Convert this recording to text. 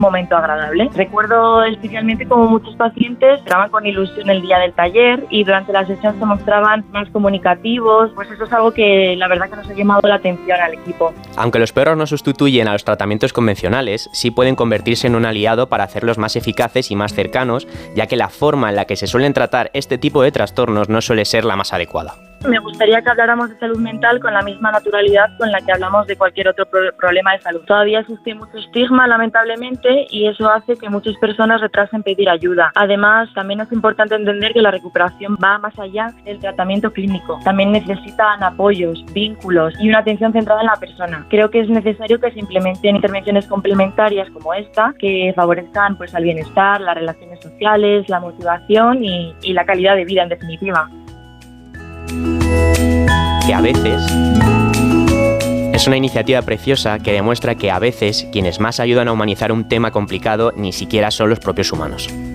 momento agradable. Recuerdo especialmente como muchos pacientes estaban con ilusión el día del taller y durante la sesión se mostraban más comunicativos. Pues eso es algo que la verdad que nos ha llamado la atención al equipo. Aunque los perros no sustituyen a los tratamientos convencionales, sí pueden convertirse en un aliado para hacerlos más eficaces y más cercanos, ya que la forma en la que se suelen tratar este tipo de trastornos no suele ser la más adecuada. Me gustaría que habláramos de salud mental con la misma naturalidad con la que hablamos de cualquier otro problema de salud. Todavía existe mucho estigma, lamentablemente, y eso hace que muchas personas retrasen pedir ayuda. Además, también es importante entender que la recuperación va más allá del tratamiento clínico. También necesitan apoyos, vínculos y una atención centrada en la persona. Creo que es necesario que se implementen intervenciones complementarias como esta, que favorezcan pues, al bienestar, las relaciones sociales, la motivación y la calidad de vida, en definitiva. Que a veces es una iniciativa preciosa que demuestra que a veces quienes más ayudan a humanizar un tema complicado ni siquiera son los propios humanos.